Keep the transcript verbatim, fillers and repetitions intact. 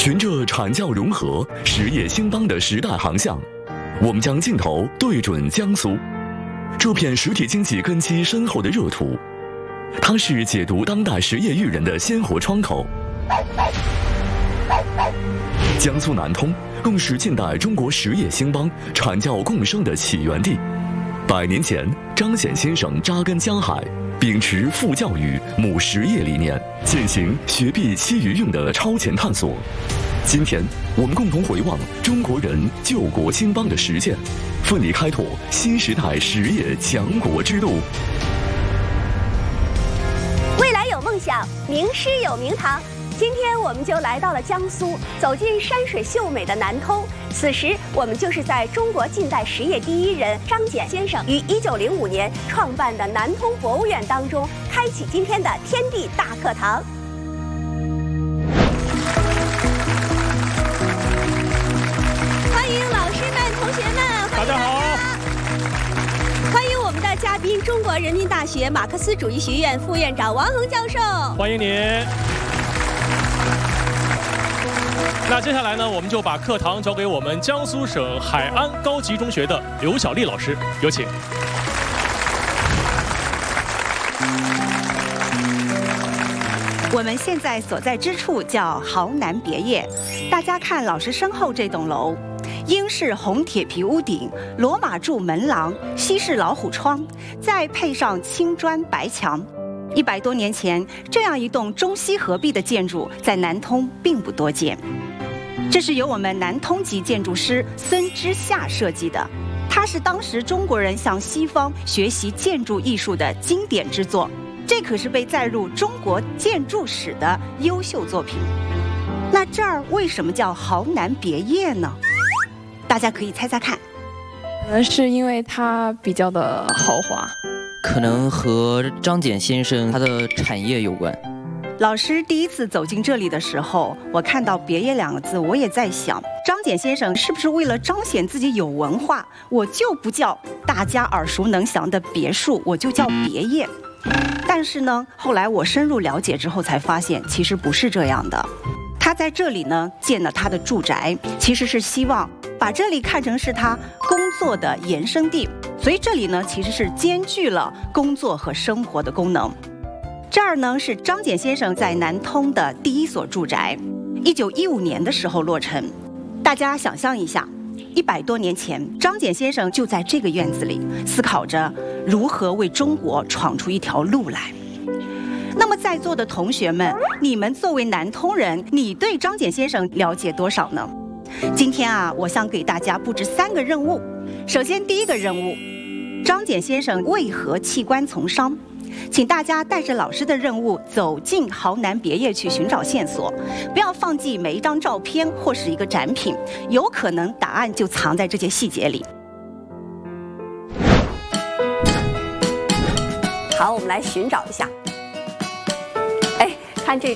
循着阐教融合、实业兴邦的时代航向，我们将镜头对准江苏，这片实体经济根基深厚的热土，它是解读当代实业育人的鲜活窗口。江苏南通更是近代中国实业兴邦、阐教共生的起源地。百年前，张謇先生扎根江海，秉持父教育、母实业理念，践行学必期于用的超前探索。今天，我们共同回望中国人救国兴邦的实践，奋力开拓新时代实业强国之路。 未来有梦想，名师有名堂。今天我们就来到了江苏，走进山水秀美的南通。此时我们就是在中国近代实业第一人张謇先生于一九零五年创办的南通博物院当中，开启今天的天地大课堂。欢迎老师们、同学们， 大家好。 欢迎我们的嘉宾，中国人民大学马克思主义学院副院长王恒教授。 欢迎您。那接下来呢，我们就把课堂交给我们江苏省海安高级中学的刘小丽老师，有请。 我们现在所在之处叫濠南别业，大家看老师身后这栋楼，英式红铁皮屋顶，罗马柱门廊，西式老虎窗，再配上青砖白墙。一百多年前，这样一栋中西合璧的建筑在南通并不多见。这是由我们南通籍建筑师孙之夏设计的，它是当时中国人向西方学习建筑艺术的经典之作，这可是被载入中国建筑史的优秀作品。那这儿为什么叫濠南别业呢？大家可以猜猜看。 可能是因为它比较的豪华， 可能和张謇先生他的产业有关。 老师第一次走进这里的时候，我看到别业两个字，我也在想，张謇先生是不是为了彰显自己有文化，我就不叫大家耳熟能详的别墅，我就叫别业。但是呢，后来我深入了解之后才发现，其实不是这样的。他在这里呢建了他的住宅，其实是希望把这里看成是他工作的延伸地，所以这里呢其实是兼具了工作和生活的功能。这儿呢是张謇先生在南通的第一所住宅，一九一五年的时候落成。大家想象一下，一百多年前，张謇先生就在这个院子里思考着如何为中国闯出一条路来。那么在座的同学们，你们作为南通人，你对张謇先生了解多少呢？今天啊，我想给大家布置三个任务。首先，第一个任务，张謇先生为何弃官从商？请大家带着老师的任务走进濠南别业去寻找线索，不要放弃每一张照片或是一个展品，有可能答案就藏在这些细节里。 好，我们来寻找一下。哎，看这